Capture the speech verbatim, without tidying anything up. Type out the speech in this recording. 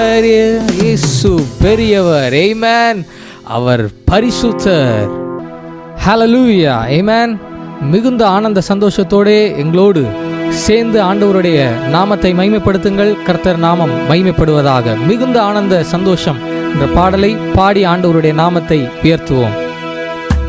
இயேசு பெரியவர். ஆமென். அவர் பரிசுத்தர். ஹல்லேலூயா. ஆமென். மிகுந்த ஆனந்த சந்தோஷத்தோடு எங்களோடு சேர்ந்து ஆண்டவருடைய நாமத்தை மகிமைப்படுத்துங்கள். கர்த்தர் நாமம் மகிமைப்படுவதாக. மிகுந்த ஆனந்த சந்தோஷம் என்ற பாடலை பாடி ஆண்டவருடைய நாமத்தை உயர்த்துவோம்.